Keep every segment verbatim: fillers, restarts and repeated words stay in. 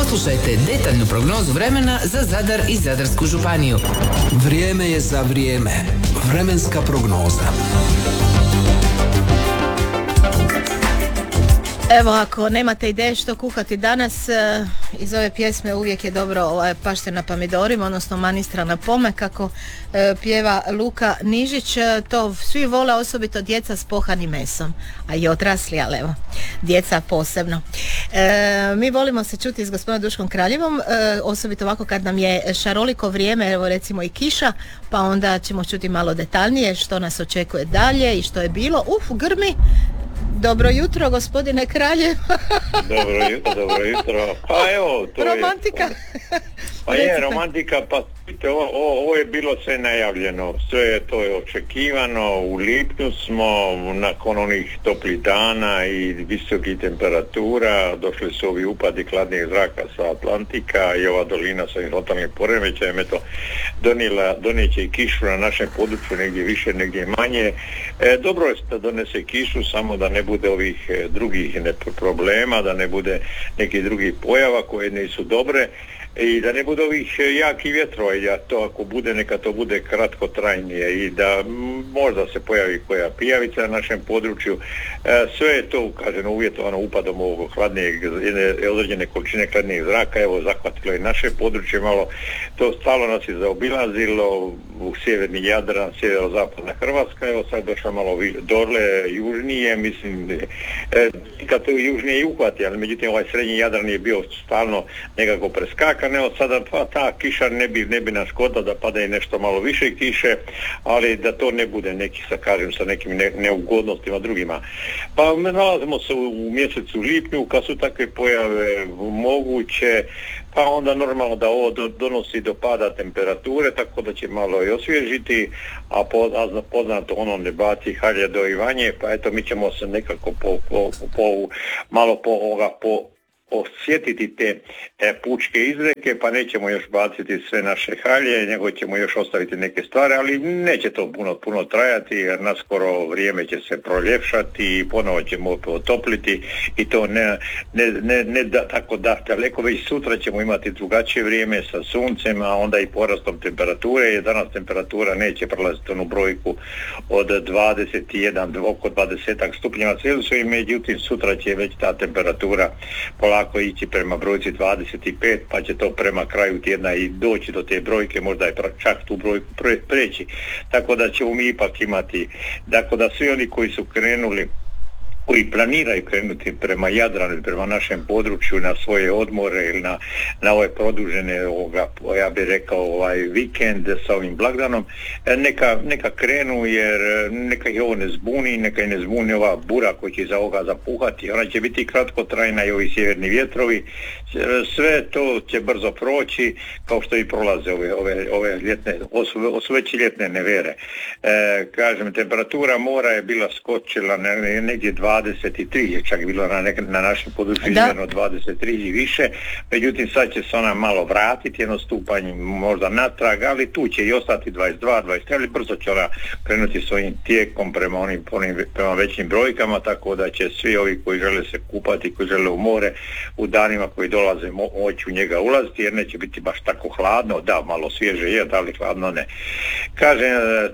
Poslušajte detaljnu prognozu vremena za Zadar i Zadarsku županiju. Vrijeme je za vrijeme. Vremenska prognoza. Evo, ako nemate ideje što kuhati danas, iz ove pjesme uvijek je dobro ovaj, pašter na pomidorima, odnosno manistra na pome, kako e, pjeva Luka Nižić. To svi vole, osobito djeca s pohanim mesom, a i odrasli, ali evo, djeca posebno. E, mi volimo se čuti s gospodinom Duškom Kraljevom, e, osobito ovako kad nam je šaroliko vrijeme, evo recimo i kiša, pa onda ćemo čuti malo detaljnije što nas očekuje dalje i što je bilo. Uf, grmi! Dobro jutro, gospodine Kraljev. Dobro jutro, dobro jutro. Pa evo, to romantika. je... Pa je romantika, pa ovo, ovo, ovo je bilo sve najavljeno, sve je to je očekivano, u lipnju smo, nakon onih toplih dana i visokih temperatura, došli su ovi upadi hladnijeg zraka sa Atlantika i ova dolina sa lokalnim poremećajem, eto, donijela, donijeće i kišu na našem području, negdje više, negdje manje. E, dobro je da donese kišu, samo da ne bude ovih drugih problema, da ne bude nekih drugih pojava koje nisu dobre, i da ne bude ovih jakih vjetrova, i da to ako bude, neka to bude kratkotrajnije i da možda se pojavi koja pijavica na našem području. E, sve je to, kažem, uvjetovano upadom ovog hladnijeg, jedne određene količine hladnijeg zraka. Evo, zahvatilo i naše područje malo, to stalo nas je zaobilazilo u sjeverni Jadran, sjeverozapadna Hrvatska, evo sad došla malo dole, južnije, mislim, e, kad to južnije i uhvati, ali međutim ovaj srednji Jadran je bio stalno nekako preskakan. Evo sada pa ta kiša ne bi, ne bi nas škodila da pada i nešto malo više kiše, ali da to ne bude neki, sa kažem, sa nekim ne, neugodnostima drugima. Pa nalazimo se u, u mjesecu lipnju kad su takve pojave moguće, pa onda normalno da ovo do, donosi do pada temperature, tako da će malo i osvježiti, a, po, a poznato ono ne baci halje do Ivanje, pa eto mi ćemo se nekako po, po, po, malo po ovoga po osjetiti te e, pučke izreke, pa nećemo još baciti sve naše halje, nego ćemo još ostaviti neke stvari, ali neće to puno, puno trajati, jer naskoro vrijeme će se proljepšati i ponovo ćemo otopliti i to ne, ne, ne, ne da, tako da daleko, već sutra ćemo imati drugačije vrijeme sa suncem, a onda i porastom temperature, jer danas temperatura neće prelaziti onu brojku od dvadeset jedan, oko dvadeset stupnjeva Celzija, međutim sutra će već ta temperatura polako ako ići prema brojci dvadeset pet, pa će to prema kraju tjedna i doći do te brojke, možda je čak tu brojku pre, preći. Tako da ćemo mi ipak imati, tako da svi oni koji su krenuli, koji planiraju krenuti prema Jadranu, prema našem području na svoje odmore ili na, na ove produžene, ovoga, ja bih rekao, ovaj vikend sa ovim blagdanom, neka, neka krenu, jer neka ih ovo ne zbuni, neka ih ne zbuni ova bura koja će za ovoga zapuhati, ona će biti kratkotrajna i ovi sjeverni vjetrovi, sve to će brzo proći, kao što i prolaze ove, ove, ove ljetne, su već ljetne nevere. E, kažem, temperatura mora je bila skočila ne, negdje dvadeset tri, je čak bilo na, nek- na našem području izmjerno dvadeset tri i više, međutim sad će se ona malo vratiti, jedno stupanje možda natrag, ali tu će i ostati dvadeset dva, dvadeset tri, ali brzo će ona krenuti svojim tijekom prema onim, onim prema većim brojkama, tako da će svi ovi koji žele se kupati, koji žele u more, u danima koji dolaze mo- moći u njega ulaziti, jer neće biti baš tako hladno, da, malo svježe je, da li hladno ne. Kažem,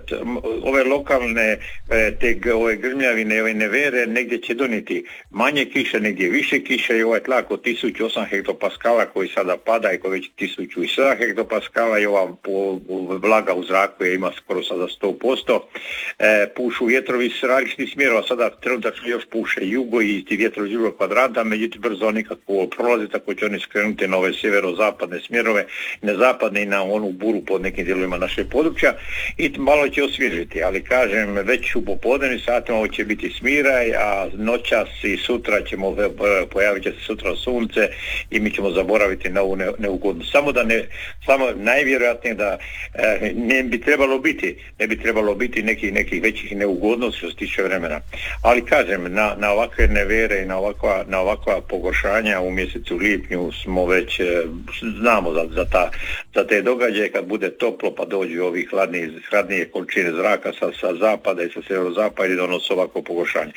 ove lokalne te ove grmljavine, ove nevere, negdje će donijeti manje kiše, negdje više kiše, i ovaj tlak od tisuću osam hektopaskala koji sada pada i koji već tisuću sedam hektopaskala, i ova vlaga u zraku je ima skoro sada sto posto. E, pušu vjetrovi s različitih smjerova, sada trenutačno još puše jugo i ti vjetrovi jugo kvadranta, međutim brzo nikako prolazi, tako će oni skrenuti na ove sjevero-zapadne smjerove, na zapadne i na onu buru pod nekim dijelovima našeg područja, i malo će osvježiti, ali kažem, već u popodnevnim satima ovo će biti smiraj, a noćas i sutra ćemo, pojavit će se sutra sunce i mi ćemo zaboraviti na ovu neugodnost. Samo da ne, samo najvjerojatnije da e, ne bi trebalo biti, ne bi trebalo biti nekih nekih većih neugodnosti što se tiče vremena. Ali kažem, na, na ovakve nevere i na ovakva, na ovakva pogoršanja u mjesecu lipnju smo već, e, znamo za, za, ta, za te događaje, kad bude toplo pa dođu ovi hladnije, hladnije količine zraka sa, sa zapada i sa sjeverozapada i donose ovako pogoršanje. Eto,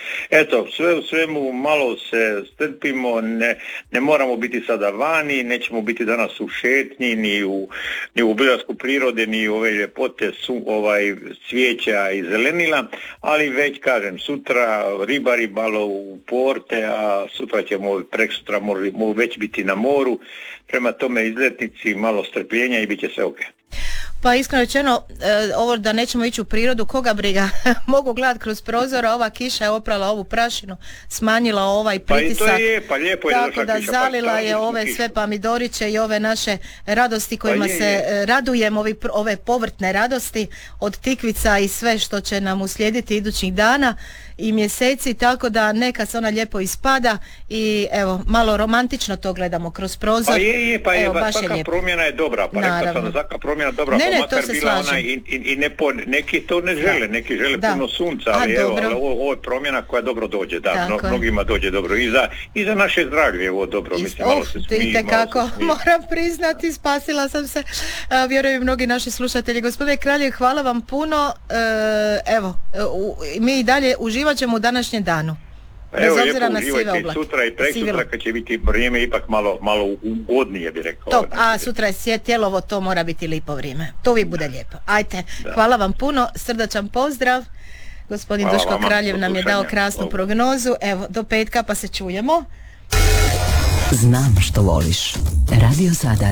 eto, sve u svemu malo se strpimo, ne, ne moramo biti sada vani, nećemo biti danas u šetnji, ni u, ni u obilasku prirode, ni u ove ljepote su, ovaj, cvijeća i zelenila, ali već kažem, sutra ribari malo u porte, a sutra ćemo, preksutra možemo već biti na moru, prema tome izletnici, malo strpljenja i bit će sve ok. Pa iskreno rečeno, e, ovo da nećemo ići u prirodu, koga briga, mogu gledati kroz prozor, a ova kiša je oprala ovu prašinu, smanjila ovaj pritisak, pa i to je, pa lijepo je tako da kiša, zalila pa je ove kišu. Sve pomidoriće i ove naše radosti kojima pa je, se je. radujemo, ovi, ove povrtne radosti od tikvica i sve što će nam uslijediti idućih dana i mjeseci, tako da neka se ona lijepo ispada i evo, malo romantično to gledamo kroz prozor. Pa je, je, pa je, evo, pa baš je svaka lijepo. promjena je dobra, pa rekao sam da svaka promjena je dobra, ne, pa ne, makar to se bila slažem. ona i, i, i ne po, neki to ne žele, Da. neki žele Da. puno sunca, A, ali evo, dobro. ali ovo, ovo je promjena koja dobro dođe, da, Tako mno, je. mnogima dođe dobro i za, i za naše zdravlje je ovo dobro, Is- mislim, malo oh, se smije, vidite malo kako, se smije. moram priznati, spasila sam se, a, vjerujem mnogi naši slušatelji. Gospodine Kraljev, hvala vam puno, e, evo, e, u, mi i dalje uživat ćemo u današnjem danu. Bez Evo, obzira lijepo na sive uživajte i oblake. sutra i preksutra Sivilo. kad će biti vrijeme ipak malo, malo ugodnije, bi rekao. Top, a sutra je Svjetjelovo, to mora biti lipo vrijeme. To vi bude lijepo. Ajte, Da. hvala vam puno, srdačan pozdrav. Gospodin Hvala Duško vama, Kraljev do nam je dao slušanja. krasnu Hvala. prognozu. Evo, do petka pa se čujemo. Znam što voliš. Radio Zadar.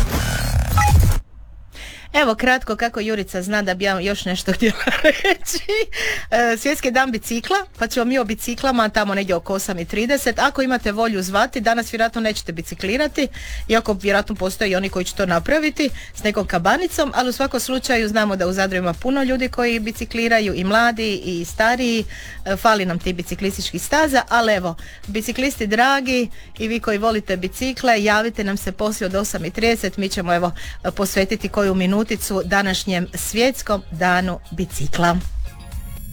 Evo kratko kako Jurica zna da bi ja još nešto htjela reći. E, Svjetski dan bicikla, pa ćemo mi o biciklama tamo negdje oko osam i trideset. Ako imate volju zvati, danas vjerojatno nećete biciklirati, iako vjerojatno postoje i oni koji će to napraviti s nekom kabanicom, ali u svakom slučaju znamo da u Zadru ima puno ljudi koji bicikliraju, i mladi i stariji, e, fali nam ti biciklističkih staza, ali evo, biciklisti dragi i vi koji volite bicikle, javite nam se poslije od osam i trideset, mi ćemo evo posvetiti koju minuticu današnjem svjetskom danu bicikla.